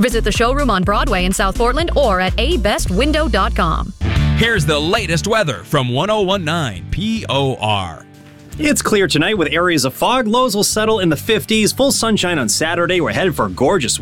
Visit the showroom on Broadway in South Portland or at abestwindow.com. Here's the latest weather from 1019 POR. It's clear tonight with areas of fog. Lows will settle in the 50s. Full sunshine on Saturday. We're headed for a gorgeous